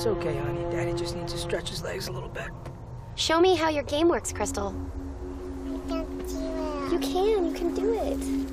It's okay, honey. Daddy just needs to stretch his legs a little bit. Show me how your game works, Crystal. I can't do it. You can do it.